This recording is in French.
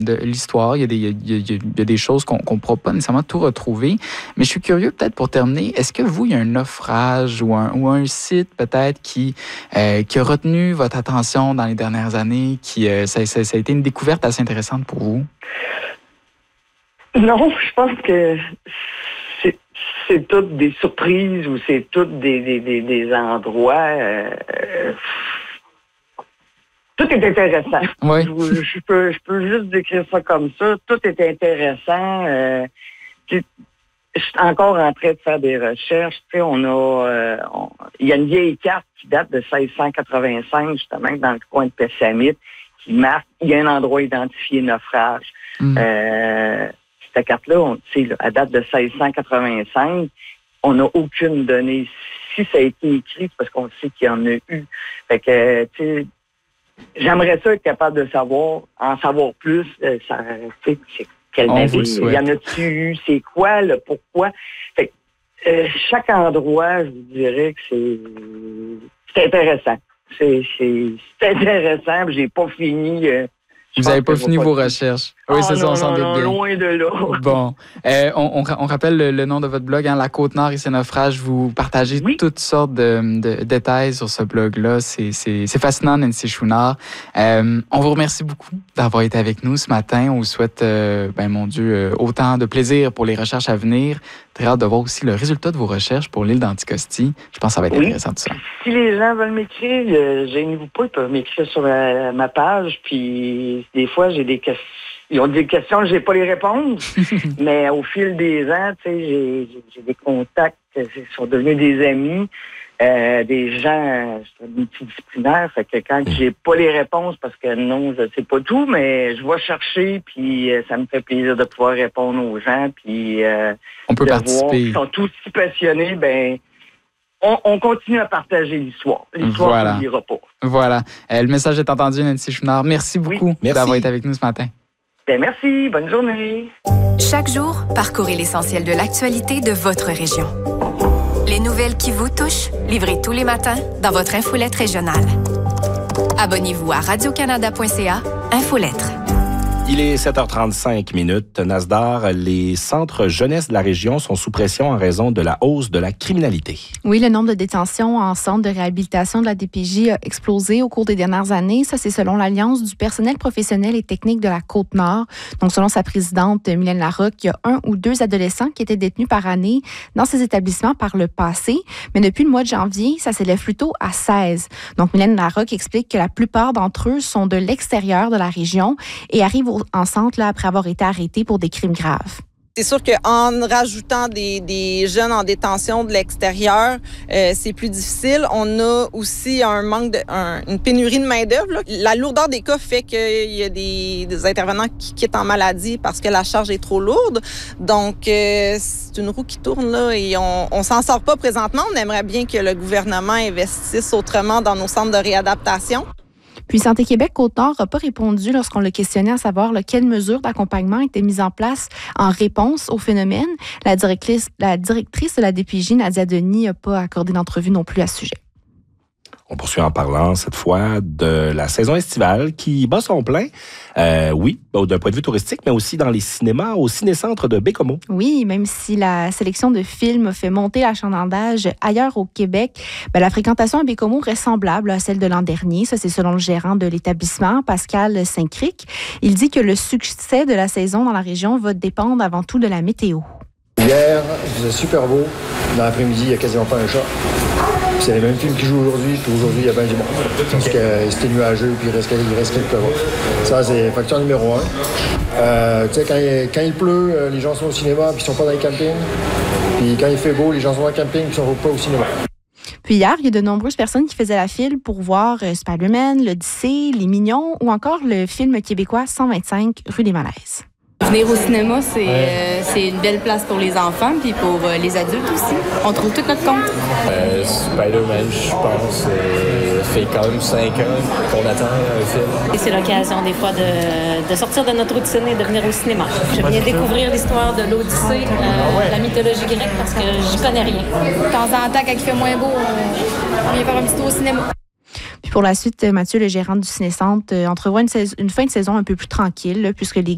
de l'histoire. Il y a des choses qu'on ne pourra pas nécessairement tout retrouver. Mais je suis curieux, peut-être pour terminer, est-ce que vous, il y a un naufrage ou un site peut-être qui a retenu votre attention dans les dernières années, ça a été une découverte assez intéressante pour vous? Non, je pense que c'est toutes des surprises ou c'est toutes des endroits... Tout est intéressant. Oui. Je peux juste décrire ça comme ça. Tout est intéressant. Je suis encore en train de faire des recherches. Tu sais, il y a une vieille carte qui date de 1685, justement, dans le coin de Pessamit, qui marque, il y a un endroit identifié naufrage. Cette carte-là, elle date de 1685. On n'a aucune donnée. Si ça a été écrit, c'est parce qu'on sait qu'il y en a eu. Fait que, tu sais, j'aimerais ça être capable de en savoir plus. Quel navire, il y en a-tu eu, c'est quoi, le pourquoi. Fait que, chaque endroit, je vous dirais que c'est intéressant. C'est intéressant, j'ai pas fini. Vous n'avez pas fini vos recherches. Oui, c'est ça, on s'en doute bien. Loin de là. Bon. On rappelle le nom de votre blog, La Côte-Nord et ses naufrages. Vous partagez toutes sortes de détails sur ce blog-là. C'est fascinant, Nancy Chouinard. On vous remercie beaucoup d'avoir été avec nous ce matin. On vous souhaite, autant de plaisir pour les recherches à venir. Très hâte de voir aussi le résultat de vos recherches pour l'île d'Anticosti. Je pense que ça va être intéressant tout ça. Si les gens veulent m'écrire, gênez-vous pas, ils peuvent m'écrire sur ma page. Puis des fois, j'ai des questions. Ils ont des questions, je n'ai pas les réponses. Mais au fil des ans, tu sais, j'ai des contacts qui sont devenus des amis, des gens multidisciplinaires. Fait que quand j'ai pas les réponses, parce que non, je sais pas tout, mais je vais chercher, puis ça me fait plaisir de pouvoir répondre aux gens, puis on peut participer. Voir qu'ils sont tous si passionnés, ben on continue à partager l'histoire. L'histoire ne n'oubliera pas. Voilà. Le message est entendu, Nancy Chouinard. Merci beaucoup d'avoir été avec nous ce matin. Ben merci, bonne journée. Chaque jour, parcourez l'essentiel de l'actualité de votre région. Les nouvelles qui vous touchent, livrées tous les matins dans votre infolettre régionale. Abonnez-vous à radiocanada.ca, Infolettre. Il est 7h35. Nasdar, les centres jeunesse de la région sont sous pression en raison de la hausse de la criminalité. Oui, le nombre de détentions en centre de réhabilitation de la DPJ a explosé au cours des dernières années. Ça, c'est selon l'Alliance du personnel professionnel et technique de la Côte-Nord. Donc, selon sa présidente, Mylène Larocque, il y a 1 ou 2 adolescents qui étaient détenus par année dans ces établissements par le passé. Mais depuis le mois de janvier, ça s'élève plutôt à 16. Donc, Mylène Larocque explique que la plupart d'entre eux sont de l'extérieur de la région et arrivent en centre là, après avoir été arrêtés pour des crimes graves. C'est sûr qu'en rajoutant des jeunes en détention de l'extérieur, c'est plus difficile. On a aussi un manque une pénurie de main-d'œuvre. La lourdeur des cas fait qu'il y a des intervenants qui quittent en maladie parce que la charge est trop lourde. Donc, c'est une roue qui tourne là et on s'en sort pas présentement. On aimerait bien que le gouvernement investisse autrement dans nos centres de réadaptation. Puis Santé Québec Côte-Nord n'a pas répondu lorsqu'on l'a questionné à savoir quelles mesures d'accompagnement étaient mises en place en réponse au phénomène. La directrice de la DPJ, Nadia Denis, n'a pas accordé d'entrevue non plus à ce sujet. On poursuit en parlant cette fois de la saison estivale qui bat son plein, d'un point de vue touristique, mais aussi dans les cinémas, au ciné-centre de Bécomo. Oui, même si la sélection de films a fait monter l'achalandage ailleurs au Québec, la fréquentation à Bécomo reste semblable à celle de l'an dernier. Ça, c'est selon le gérant de l'établissement, Pascal Saint-Cric. Il dit que le succès de la saison dans la région va dépendre avant tout de la météo. Hier, il faisait super beau. Dans l'après-midi, il n'y a quasiment pas un chat. C'est les mêmes films qui jouent aujourd'hui, puis aujourd'hui, il y a bien du monde. Parce que c'était nuageux, puis il reste quelques peu. Ça, c'est facteur numéro 1. Tu sais, quand il pleut, les gens sont au cinéma, puis ils sont pas dans les campings. Puis quand il fait beau, les gens sont dans le camping, puis ils sont pas au cinéma. Puis hier, il y a de nombreuses personnes qui faisaient la file pour voir Spider-Man, l'Odyssée, Les Mignons ou encore le film québécois 125 rue des Malaises. Venir au cinéma, c'est une belle place pour les enfants puis pour les adultes aussi. On trouve tout notre compte. Spider-Man, je pense, fait quand même 5 ans qu'on attend un film. Et c'est l'occasion des fois de sortir de notre routine et de venir au cinéma. Je viens découvrir l'histoire de l'Odyssée, la mythologie grecque parce que j'y connais rien. De temps en temps, quand il fait moins beau, on vient faire un petit tour au cinéma. Puis pour la suite, Mathieu, le gérant du ciné-centre, entrevoit une fin de saison un peu plus tranquille, puisque les